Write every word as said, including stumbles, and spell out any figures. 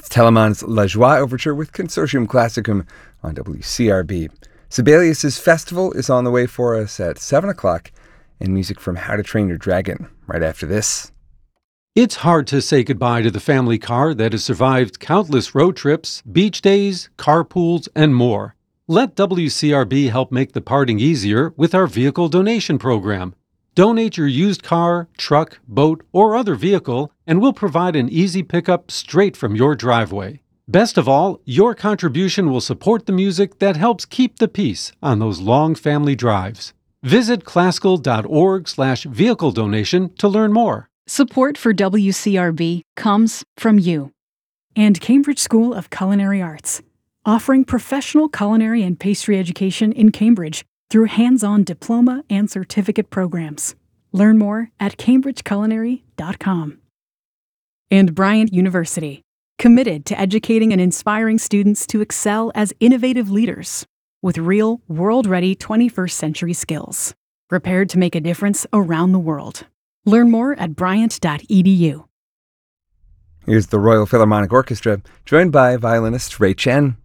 That's Telemann's La Joie Overture with Consortium Classicum on W C R B. Sibelius' festival is on the way for us at seven o'clock, and music from How to Train Your Dragon right after this. It's hard to say goodbye to the family car that has survived countless road trips, beach days, carpools, and more. Let W C R B help make the parting easier with our vehicle donation program. Donate your used car, truck, boat, or other vehicle, and we'll provide an easy pickup straight from your driveway. Best of all, your contribution will support the music that helps keep the peace on those long family drives. Visit classical.org slash vehicle donation to learn more. Support for W C R B comes from you and Cambridge School of Culinary Arts, offering professional culinary and pastry education in Cambridge through hands-on diploma and certificate programs. Learn more at cambridge culinary dot com. And Bryant University, committed to educating and inspiring students to excel as innovative leaders with real, world-ready twenty-first century skills, prepared to make a difference around the world. Learn more at bryant dot e d u. Here's the Royal Philharmonic Orchestra, joined by violinist Ray Chen.